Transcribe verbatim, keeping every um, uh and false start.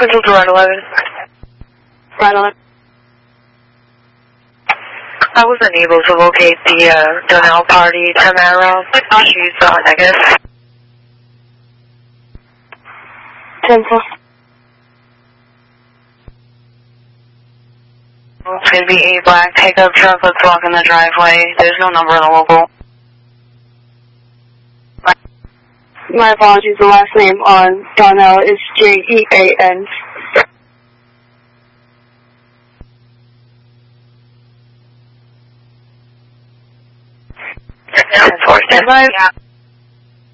Control to Red eleven. Red eleven. I was unable to locate the uh, Donnell party tomorrow. She's uh, negative. ten four. It's going to be a black pickup truck that's blocking the driveway. There's no number in the local. My apologies, the last name on Donnell is J E A N. ten four. Stand by.